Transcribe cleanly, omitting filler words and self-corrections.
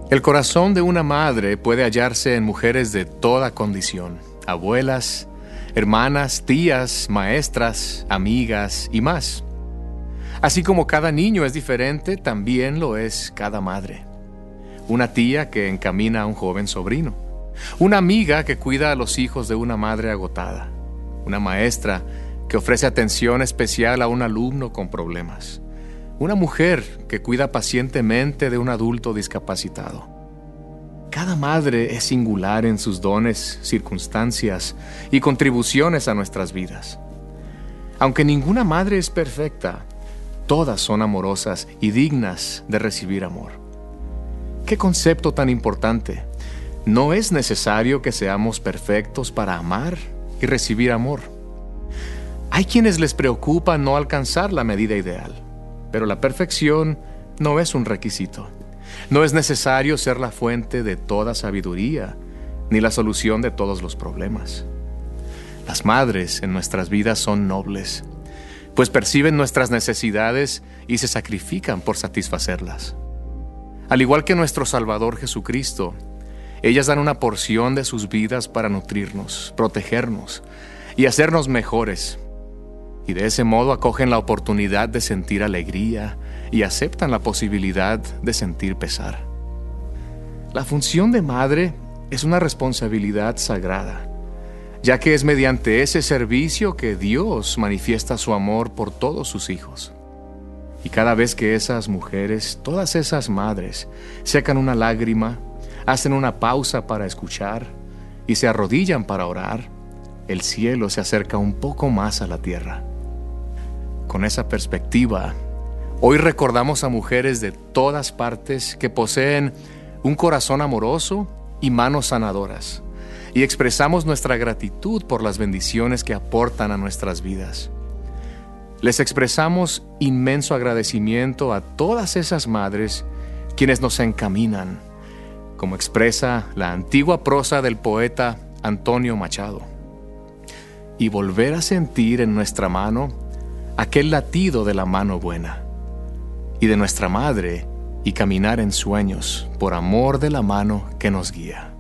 El corazón de una madre puede hallarse en mujeres de toda condición: abuelas, hermanas, tías, maestras, amigas y más. Así como cada niño es diferente, también lo es cada madre. Una tía que encamina a un joven sobrino. Una amiga que cuida a los hijos de una madre agotada. Una maestra que ofrece atención especial a un alumno con problemas. Una mujer que cuida pacientemente de un adulto discapacitado. Cada madre es singular en sus dones, circunstancias y contribuciones a nuestras vidas. Aunque ninguna madre es perfecta, todas son amorosas y dignas de recibir amor. ¡Qué concepto tan importante! No es necesario que seamos perfectos para amar y recibir amor. Hay quienes les preocupa no alcanzar la medida ideal, pero la perfección no es un requisito. No es necesario ser la fuente de toda sabiduría, ni la solución de todos los problemas. Las madres en nuestras vidas son nobles, pues perciben nuestras necesidades y se sacrifican por satisfacerlas. Al igual que nuestro Salvador Jesucristo, ellas dan una porción de sus vidas para nutrirnos, protegernos y hacernos mejores. Y de ese modo acogen la oportunidad de sentir alegría y aceptan la posibilidad de sentir pesar. La función de madre es una responsabilidad sagrada, ya que es mediante ese servicio que Dios manifiesta su amor por todos sus hijos. Y cada vez que esas mujeres, todas esas madres, secan una lágrima, hacen una pausa para escuchar y se arrodillan para orar, el cielo se acerca un poco más a la tierra. Con esa perspectiva, hoy recordamos a mujeres de todas partes que poseen un corazón amoroso y manos sanadoras, y expresamos nuestra gratitud por las bendiciones que aportan a nuestras vidas. Les expresamos inmenso agradecimiento a todas esas madres quienes nos encaminan, como expresa la antigua prosa del poeta Antonio Machado. Y volver a sentir en nuestra mano aquel latido de la mano buena, y de nuestra madre, y caminar en sueños por amor de la mano que nos guía.